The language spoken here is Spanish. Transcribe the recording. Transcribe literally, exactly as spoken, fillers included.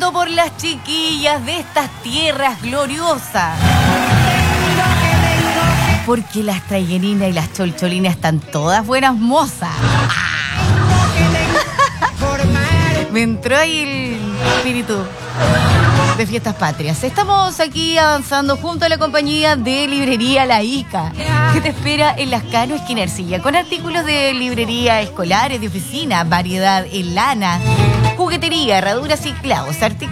preguntando por las chiquillas de estas tierras gloriosas. Porque las traiguerinas y las cholcholinas están todas buenas mozas. Me entró ahí el espíritu de fiestas patrias. Estamos aquí avanzando junto a la compañía de librería La Ica, que te espera en Las Cano, esquina Ercilla, con artículos de librería escolares, de oficina, variedad en lana, juguetería, herraduras y clavos, artículos